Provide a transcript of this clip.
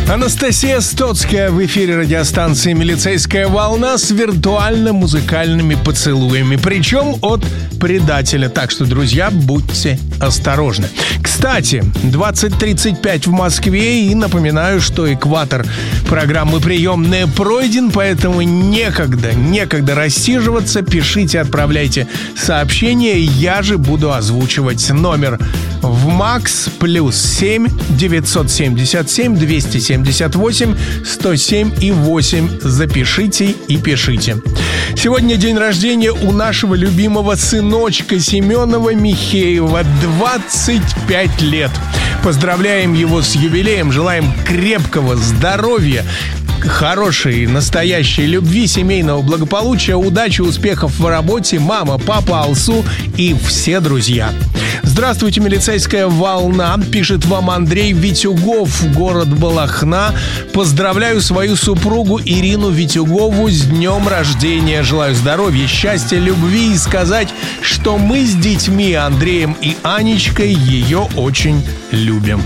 Анастасия Стоцкая в эфире радиостанции «Милицейская волна» с виртуально-музыкальными поцелуями. Причем от предателя. Так что, друзья, будьте осторожны. Кстати, 20:35 в Москве. И напоминаю, что экватор программы «Приемная» пройден, поэтому некогда рассиживаться. Пишите, отправляйте сообщения. Я же буду озвучивать номер в МАКС +7 977 278 107 и 8. Запишите и пишите. Сегодня день рождения у нашего любимого сыночка Семенова Михеева. 25 лет. Поздравляем его с юбилеем. Желаем крепкого здоровья, хорошей, настоящей любви, семейного благополучия, удачи, успехов в работе, мама, папа, Алсу и все друзья. Здравствуйте, «Милицейская волна», пишет вам Андрей Витюгов, город Балахна. Поздравляю свою супругу Ирину Витюгову с днем рождения. Желаю здоровья, счастья, любви и сказать, что мы с детьми Андреем и Анечкой ее очень любим.